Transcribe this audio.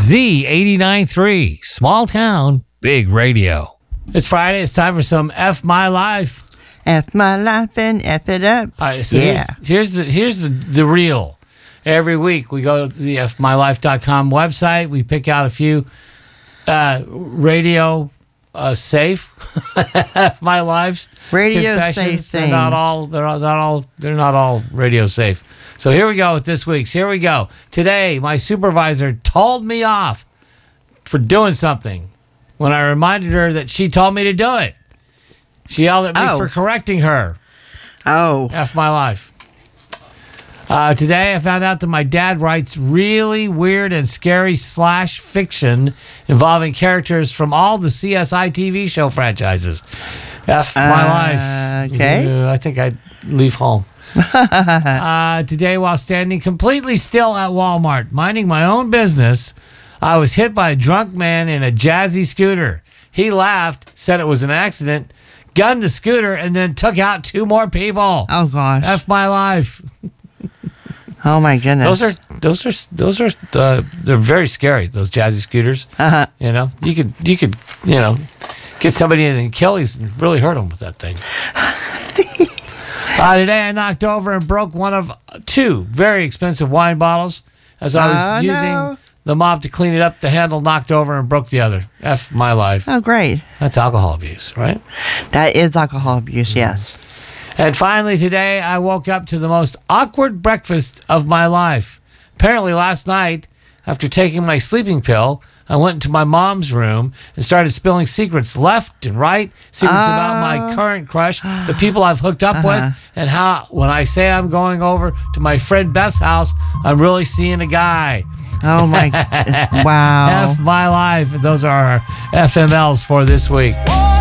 Z89.3, small town, big radio. It's Friday. It's time for some F My Life. F my life and F it up. All right, so Yeah. here's the reel. Every week we go to the fmylife.com website. We pick out a few radio safe F My Lives Radio confessions. safe They're not things. all radio safe. So here we go with this week's. Here we go. Today, my supervisor told me off for doing something when I reminded her that she told me to do it. She yelled at me for correcting her. Oh. F my life. Today, I found out that my dad writes really weird and scary slash fiction involving characters from all the CSI TV show franchises. F my life. Okay. I think I'd leave home. Today, while standing completely still at Walmart, minding my own business, I was hit by a drunk man in a jazzy scooter. He laughed, said it was an accident, gunned the scooter, and then took out two more people. Oh gosh. F my life. Oh my goodness. Those are they're very scary. Those jazzy scooters. Uh-huh. You know, you could get somebody in the Achilles and really hurt them with that thing. Today I knocked over and broke one of two very expensive wine bottles as I was using the mop to clean it up. The handle knocked over and broke the other. F my life. Oh great. That's alcohol abuse, right? That is alcohol abuse, yes. And finally today I woke up to the most awkward breakfast of my life. Apparently last night, after taking my sleeping pill, I went into my mom's room and started spilling secrets left and right. Secrets about my current crush, the people I've hooked up with, and how when I say I'm going over to my friend Beth's house, I'm really seeing a guy. Oh my wow. F my life. Those are our FMLs for this week.